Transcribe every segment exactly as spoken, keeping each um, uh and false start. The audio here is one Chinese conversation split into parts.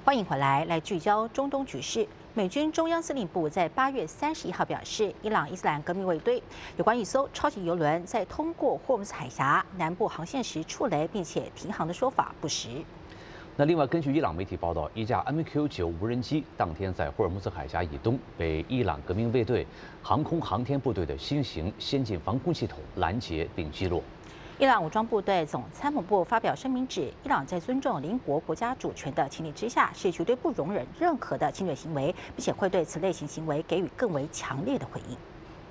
欢迎回来，来聚焦中东局势。美军中央司令部在八月三十一号表示，伊朗伊斯兰革命卫队有关一艘超级油轮在通过霍姆兹海峡南部航线时触雷并且停航的说法不实。 那另外，根据伊朗媒体报道，一架 M Q 九无人机当天在霍尔木兹海峡以东被伊朗革命卫队航空航天部队的新型先进防空系统拦截并击落。 伊朗武装部队总参谋部发表声明指，伊朗在尊重邻国国家主权的前提之下，是绝对不容忍任何的侵略行为，并且会对此类型行为给予更为强烈的回应。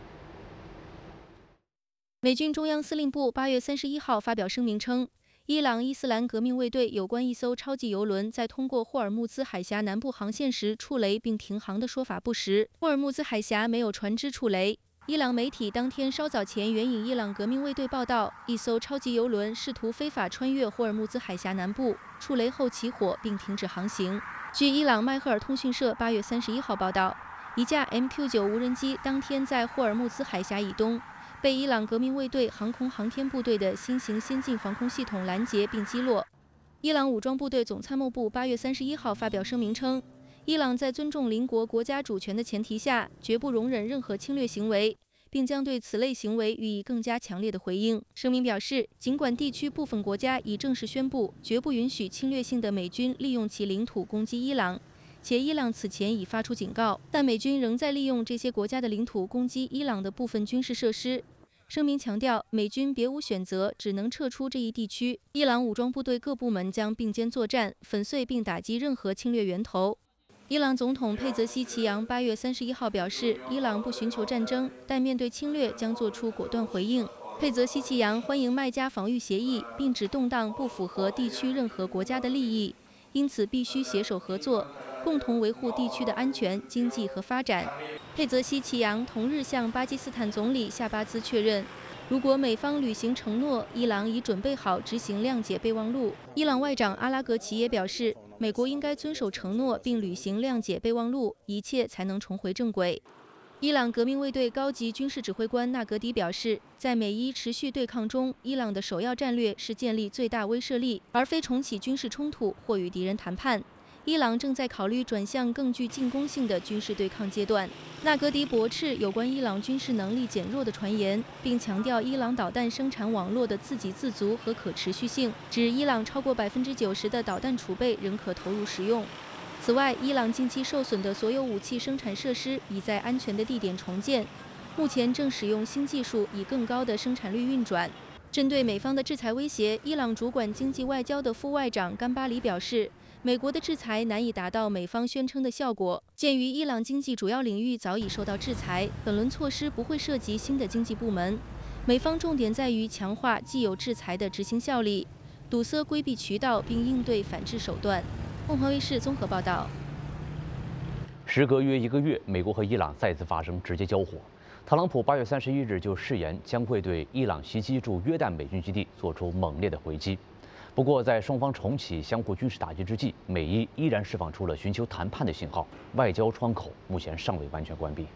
美军中央司令部八月三十一号发表声明称，伊朗伊斯兰革命卫队有关一艘超级油轮在通过霍尔木兹海峡南部航线时触雷并停航的说法不实。霍尔木兹海峡没有船只触雷。伊朗媒体当天稍早前援引伊朗革命卫队报道，一艘超级油轮试图非法穿越霍尔木兹海峡南部，触雷后起火并停止航行。据伊朗迈赫尔通讯社八月三十一号报道，一架 M Q 九无人机当天在霍尔木兹海峡以东被伊朗革命卫队航空航天部队的新型先进防空系统拦截并击落。伊朗武装部队总参谋部八月三十一号发表声明称，伊朗在尊重邻国国家主权的前提下，绝不容忍任何侵略行为，并将对此类行为予以更加强烈的回应。声明表示，尽管地区部分国家已正式宣布绝不允许侵略性的美军利用其领土攻击伊朗，且伊朗此前已发出警告，但美军仍在利用这些国家的领土攻击伊朗的部分军事设施。声明强调，美军别无选择，只能撤出这一地区。伊朗武装部队各部门将并肩作战，粉碎并打击任何侵略源头。伊朗总统佩泽西奇扬八月三十一号表示，伊朗不寻求战争，但面对侵略将做出果断回应。佩泽西奇扬欢迎麦加防御协议，并指动荡不符合地区任何国家的利益，因此必须携手合作，共同维护地区的安全、经济和发展。佩泽西奇扬同日向巴基斯坦总理夏巴兹确认，如果美方履行承诺，伊朗已准备好执行谅解备忘录。伊朗外长阿拉格齐也表示，美国应该遵守承诺并履行谅解备忘录，一切才能重回正轨。伊朗革命卫队高级军事指挥官纳格迪表示，在美伊持续对抗中，伊朗的首要战略是建立最大威慑力，而非重启军事冲突或与敌人谈判。伊朗正在考虑转向更具进攻性的军事对抗阶段。纳格迪驳斥有关伊朗军事能力减弱的传言，并强调伊朗导弹生产网络的自给自足和可持续性，指伊朗超过百分之九十的导弹储备仍可投入使用。此外，伊朗近期受损的所有武器生产设施已在安全的地点重建，目前正使用新技术以更高的生产率运转。针对美方的制裁威胁，伊朗主管经济外交的副外长甘巴里表示，美国的制裁难以达到美方宣称的效果。鉴于伊朗经济主要领域早已受到制裁，本轮措施不会涉及新的经济部门。美方重点在于强化既有制裁的执行效力，堵塞规避渠道，并应对反制手段。凤凰卫视综合报道。 时隔约一个月，美国和伊朗再次发生直接交火。特朗普八月三十一日就誓言将会对伊朗袭击驻约旦美军基地做出猛烈的回击。不过，在双方重启相互军事打击之际，美伊依然释放出了寻求谈判的信号，外交窗口目前尚未完全关闭。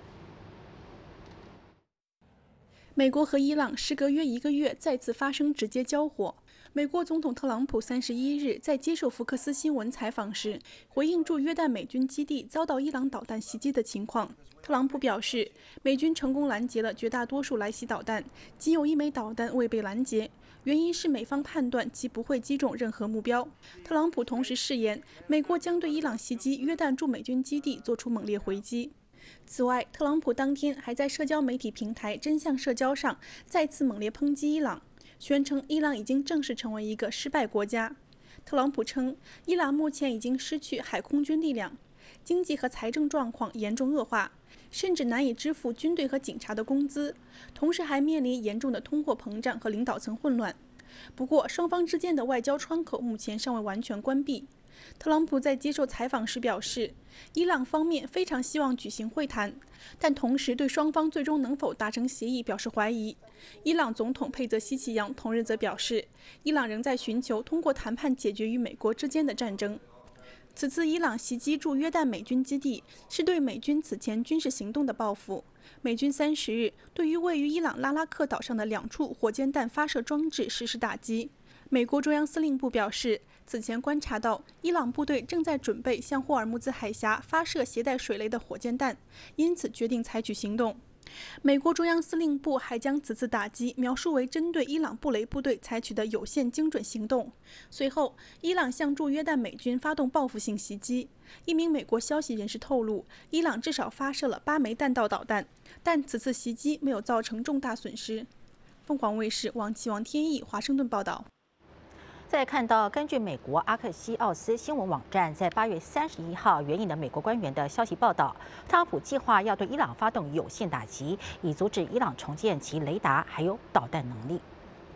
美国和伊朗时隔约一个月再次发生直接交火。美国总统特朗普三十一日在接受福克斯新闻采访时，回应驻约旦美军基地遭到伊朗导弹袭击的情况。特朗普表示，美军成功拦截了绝大多数来袭导弹，仅有一枚导弹未被拦截，原因是美方判断其不会击中任何目标。特朗普同时誓言，美国将对伊朗袭击约旦驻美军基地做出猛烈回击。此外，特朗普当天还在社交媒体平台真相社交上再次猛烈抨击伊朗，宣称伊朗已经正式成为一个失败国家。特朗普称，伊朗目前已经失去海空军力量，经济和财政状况严重恶化，甚至难以支付军队和警察的工资，同时还面临严重的通货膨胀和领导层混乱。不过，双方之间的外交窗口目前尚未完全关闭。特朗普在接受采访时表示，伊朗方面非常希望举行会谈，但同时对双方最终能否达成协议表示怀疑。伊朗总统佩泽西奇扬同日则表示，伊朗仍在寻求通过谈判解决与美国之间的战争。此次伊朗袭击驻约旦美军基地是对美军此前军事行动的报复。美军三十日对于位于伊朗拉拉克岛上的两处火箭弹发射装置实施打击。美国中央司令部表示， 此前观察到，伊朗部队正在准备向霍尔木兹海峡发射携带水雷的火箭弹，因此决定采取行动。美国中央司令部还将此次打击描述为针对伊朗布雷部队采取的有限精准行动。随后，伊朗向驻约旦美军发动报复性袭击。一名美国消息人士透露，伊朗至少发射了八枚弹道导弹，但此次袭击没有造成重大损失。凤凰卫视王启王天意华盛顿报道。 再看到，根据美国阿克西奥斯新闻网站在八月三十一号援引的美国官员的消息报道，特朗普计划要对伊朗发动有限打击，以阻止伊朗重建其雷达还有导弹能力。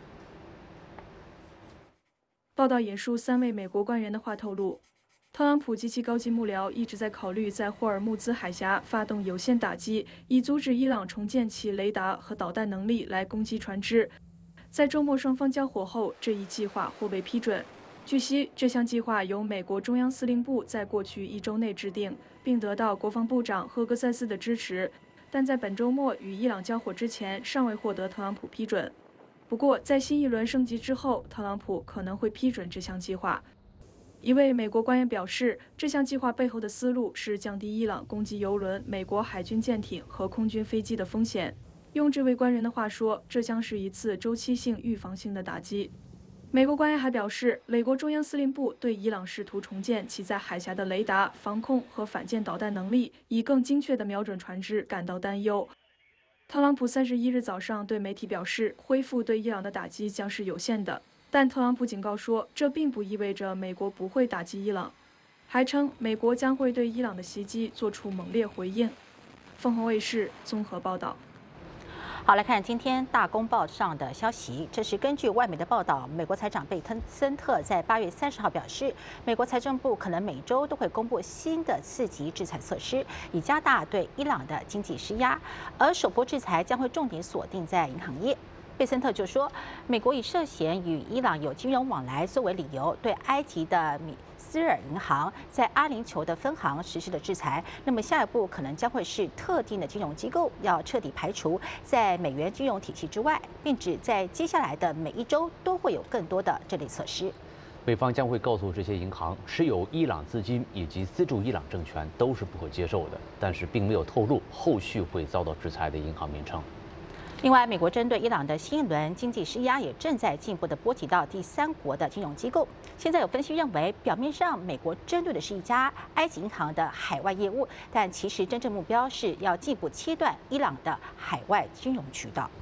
报道引述三位美国官员的话透露，特朗普及其高级幕僚一直在考虑在霍尔木兹海峡发动有限打击，以阻止伊朗重建其雷达和导弹能力来攻击船只。在周末双方交火后，这一计划或被批准。据悉，这项计划由美国中央司令部在过去一周内制定，并得到国防部长赫格塞斯的支持，但在本周末与伊朗交火之前，尚未获得特朗普批准。不过，在新一轮升级之后，特朗普可能会批准这项计划。一位美国官员表示，这项计划背后的思路是降低伊朗攻击油轮、美国海军舰艇和空军飞机的风险。用这位官员的话说，这将是一次周期性、预防性的打击。美国官员还表示，美国中央司令部对伊朗试图重建其在海峡的雷达、防空和反舰导弹能力，以更精确地瞄准船只感到担忧。特朗普三十一日早上对媒体表示，恢复对伊朗的打击将是有限的，但特朗普警告说，这并不意味着美国不会打击伊朗，还称美国将会对伊朗的袭击做出猛烈回应。凤凰卫视综合报道。 好，来看今天大公报上的消息。这是根据外媒的报道，美国财长贝森特在八月三十号表示，美国财政部可能每周都会公布新的刺激制裁措施，以加大对伊朗的经济施压，而首波制裁将会重点锁定在银行业。贝森特就说，美国以涉嫌与伊朗有金融往来作为理由，对埃及的米斯尔银行在阿联酋的分行实施了制裁。那么下一步可能将会是特定的金融机构要彻底排除在美元金融体系之外，并指在接下来的每一周都会有更多的这类措施。 美方将会告诉这些银行，持有伊朗资金以及资助伊朗政权都是不可接受的，但是并没有透露后续会遭到制裁的银行名称。 另外，美国针对伊朗的新一轮经济施压也正在进一步的波及到第三国的金融机构。现在有分析认为，表面上美国针对的是一家埃及银行的海外业务，但其实真正目标是要进一步切断伊朗的海外金融渠道。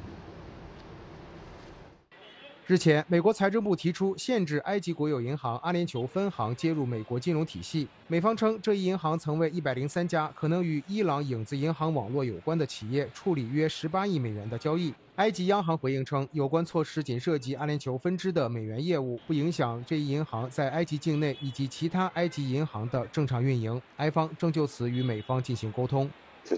日前，美国财政部提出限制埃及国有银行阿联酋分行接入美国金融体系。美方称，这一银行曾为一百零三家可能与伊朗影子银行网络有关的企业处理约十八亿美元的交易。埃及央行回应称，有关措施仅涉及阿联酋分支的美元业务，不影响这一银行在埃及境内以及其他埃及银行的正常运营。埃方正就此与美方进行沟通。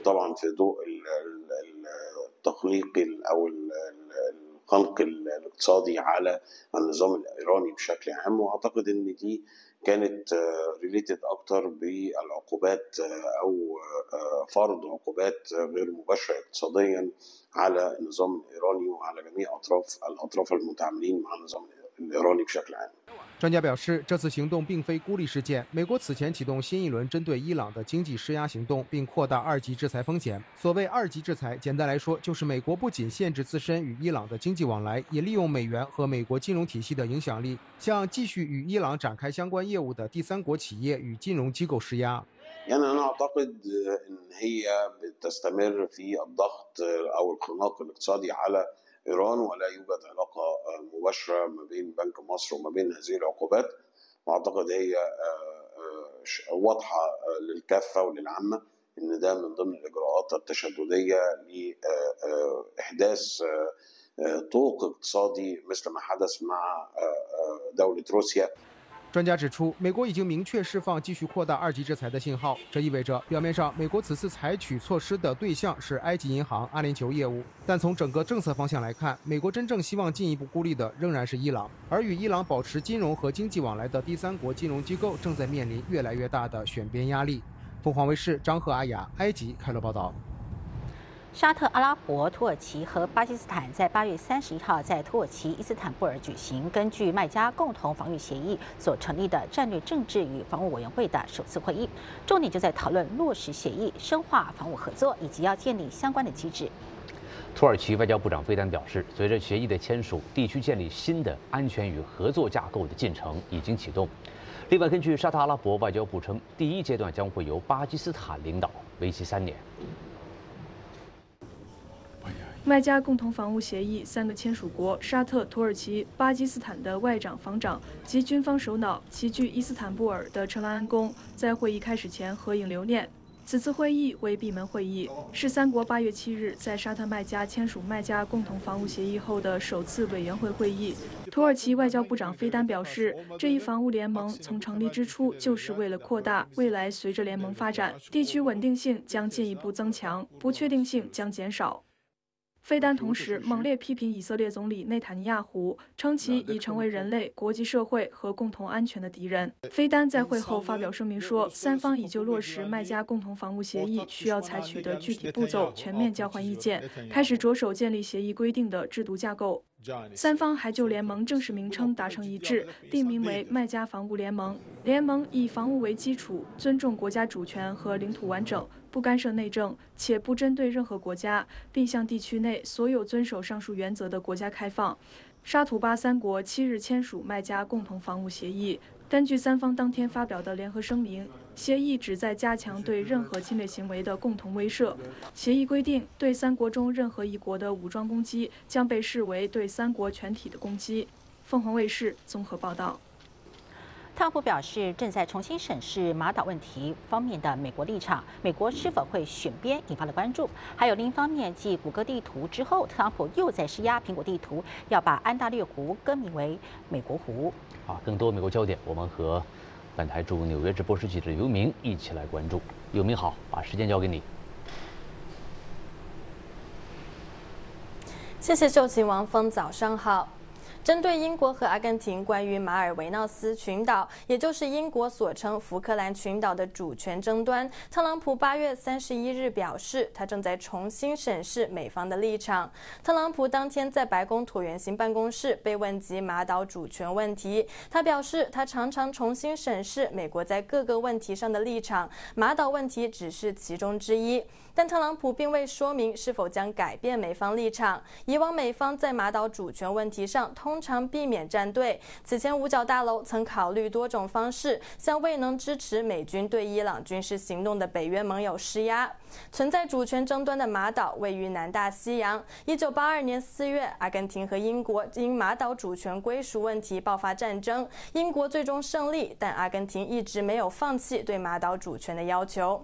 الخنق الاقتصادي على النظام الإيراني بشكل عام، وأعتقد أن دي كانت ريليتد أكتر بالعقوبات أو فرض عقوبات غير مباشرة اقتصاديا على النظام الإيراني وعلى جميع أطراف الأطراف المتعاملين مع النظام الإيراني بشكل عام。 专家表示，这次行动并非孤立事件。美国此前启动新一轮针对伊朗的经济施压行动，并扩大二级制裁风险。所谓二级制裁，简单来说，就是美国不仅限制自身与伊朗的经济往来，也利用美元和美国金融体系的影响力，向继续与伊朗展开相关业务的第三国企业与金融机构施压。 يعني أنا أعتقد إن هي بتستمر في الضغط أو الخناق الاقتصادي على إيران، ولا يوجد علاقة مباشرة ما بين بنك مصر وما بين هذه العقوبات، وأعتقد هي واضحة للكافة وللعامة إن ده من ضمن الإجراءات التشددية لإحداث طوق اقتصادي مثل ما حدث مع دولة روسيا。 专家指出，美国已经明确释放继续扩大二级制裁的信号，这意味着表面上美国此次采取措施的对象是埃及银行阿联酋业务，但从整个政策方向来看，美国真正希望进一步孤立的仍然是伊朗，而与伊朗保持金融和经济往来的第三国金融机构正在面临越来越大的选边压力。凤凰卫视张赫、阿雅，埃及开罗报道。 沙特阿拉伯、土耳其和巴基斯坦在八月三十一号在土耳其伊斯坦布尔举行根据麦加共同防御协议所成立的战略政治与防务委员会的首次会议，重点就在讨论落实协议、深化防务合作以及要建立相关的机制。 土耳其外交部长菲丹表示，随着协议的签署，地区建立新的安全与合作架构的进程已经启动。另外，根据沙特阿拉伯外交部称，第一阶段将会由巴基斯坦领导，为期三年。 麦加共同防务协议三个签署国沙特、土耳其、巴基斯坦的外长、防长及军方首脑齐聚伊斯坦布尔的成兰安宫，在会议开始前合影留念。此次会议为闭门会议，是三国八月七日在沙特麦加签署麦加共同防务协议后的首次委员会会议。土耳其外交部长菲丹表示，这一防务联盟从成立之初就是为了扩大，未来随着联盟发展，地区稳定性将进一步增强，不确定性将减少。 菲丹同时猛烈批评以色列总理内塔尼亚胡，称其已成为人类、国际社会和共同安全的敌人。菲丹在会后发表声明说，三方已就落实麦加共同防务协议需要采取的具体步骤全面交换意见，开始着手建立协议规定的制度架构。 三方还就联盟正式名称达成一致，定名为麦加防务联盟。联盟以防务为基础，尊重国家主权和领土完整，不干涉内政，且不针对任何国家，并向地区内所有遵守上述原则的国家开放。沙土巴三国七日签署麦加共同防务协议。 根据三方当天发表的联合声明，协议旨在加强对任何侵略行为的共同威慑。协议规定，对三国中任何一国的武装攻击将被视为对三国全体的攻击。凤凰卫视综合报道。 特朗普表示，正在重新审视马岛问题方面的美国立场，美国是否会选边引发了关注。还有另一方面，继谷歌地图之后，特朗普又在施压苹果地图，要把安大略湖更名为美国湖。 啊，更多美国焦点，我们和本台驻纽约直播室记者尤明一起来关注。尤明好，把时间交给你。 谢谢秀琴、王峰，早上好。 针对英国和阿根廷关于马尔维纳斯群岛，也就是英国所称福克兰群岛的主权争端，特朗普八月三十一日表示，他正在重新审视美方的立场。特朗普当天在白宫椭圆形办公室被问及马岛主权问题，他表示，他常常重新审视美国在各个问题上的立场，马岛问题只是其中之一。 但特朗普并未说明是否将改变美方立场。以往美方在马岛主权问题上通常避免站队。此前，五角大楼曾考虑多种方式向未能支持美军对伊朗军事行动的北约盟友施压。存在主权争端的马岛位于南大西洋。一九八二年四月，阿根廷和英国因马岛主权归属问题爆发战争，英国最终胜利，但阿根廷一直没有放弃对马岛主权的要求。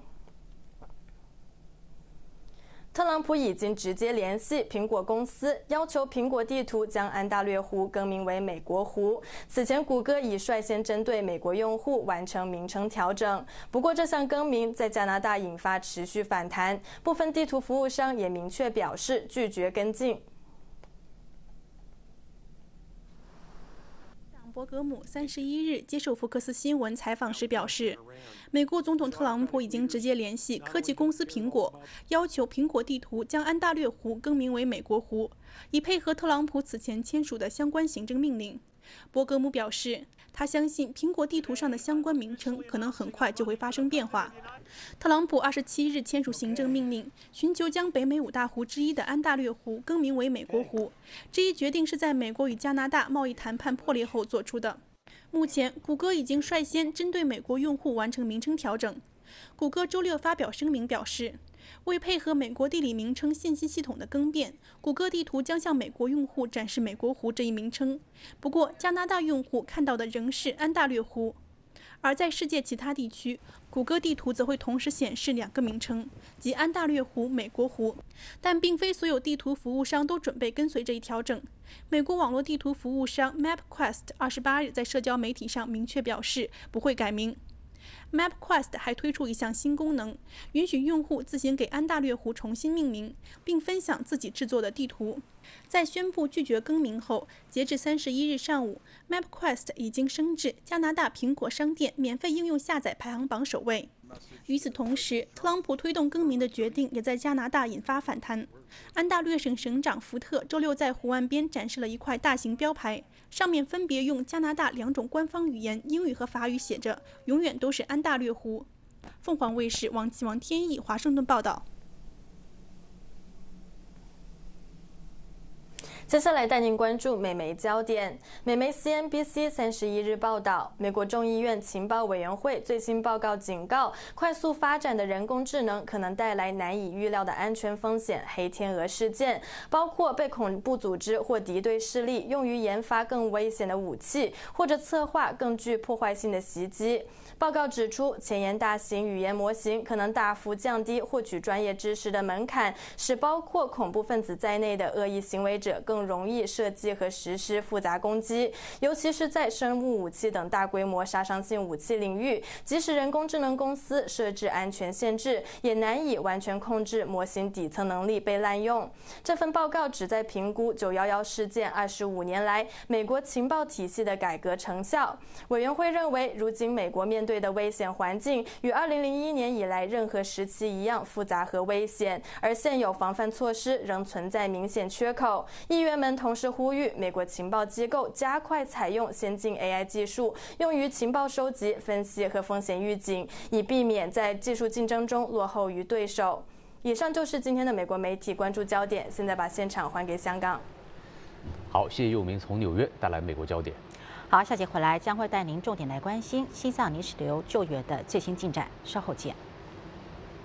特朗普已经直接联系苹果公司，要求苹果地图将安大略湖更名为美国湖。此前，谷歌已率先针对美国用户完成名称调整。不过，这项更名在加拿大引发持续反弹，部分地图服务商也明确表示拒绝跟进。 博格姆三十一日接受福克斯新闻采访时表示，美国总统特朗普已经直接联系科技公司苹果，要求苹果地图将安大略湖更名为美国湖，以配合特朗普此前签署的相关行政命令。博格姆表示，他相信苹果地图上的相关名称可能很快就会发生变化。特朗普二十七日签署行政命令，寻求将北美五大湖之一的安大略湖更名为美国湖。这一决定是在美国与加拿大贸易谈判破裂后做出的。目前，谷歌已经率先针对美国用户完成名称调整。谷歌周六发表声明表示，为配合美国地理名称信息系统的更变，谷歌地图将向美国用户展示美国湖这一名称。不过，加拿大用户看到的仍是安大略湖。而在世界其他地区，谷歌地图则会同时显示两个名称，即安大略湖、美国湖。但并非所有地图服务商都准备跟随这一调整。美国网络地图服务商 MapQuest 二十八日在社交媒体上明确表示不会改名。MapQuest 还推出一项新功能，允许用户自行给安大略湖重新命名，并分享自己制作的地图。在宣布拒绝更名后，截至三十一日上午 ，MapQuest 已经升至加拿大苹果商店免费应用下载排行榜首位。 与此同时，特朗普推动更名的决定也在加拿大引发反弹。安大略省省长福特周六在湖岸边展示了一块大型标牌，上面分别用加拿大两种官方语言英语和法语写着“永远都是安大略湖”。凤凰卫视王继王天意华盛顿报道。 接下来带您关注美媒焦点。美媒 C N B C 三十一日报道，美国众议院情报委员会最新报告警告，快速发展的人工智能可能带来难以预料的安全风险——黑天鹅事件，包括被恐怖组织或敌对势力用于研发更危险的武器，或者策划更具破坏性的袭击。报告指出，前沿大型语言模型可能大幅降低获取专业知识的门槛，使包括恐怖分子在内的恶意行为者更容易设计和实施复杂攻击，尤其是在生物武器等大规模杀伤性武器领域。即使人工智能公司设置安全限制，也难以完全控制模型底层能力被滥用。这份报告旨在评估九一一事件二十五年来美国情报体系的改革成效。委员会认为，如今美国面对的危险环境与二零零一年以来任何时期一样复杂和危险，而现有防范措施仍存在明显缺口。议员们同时呼吁美国情报机构加快采用先进 A I 技术，用于情报收集、分析和风险预警，以避免在技术竞争中落后于对手。以上就是今天的美国媒体关注焦点，现在把现场还给香港。 好，谢谢佑明从纽约带来美国焦点。 好，下节回来将会带您重点来关心西藏泥石流救援的最新进展，稍后见。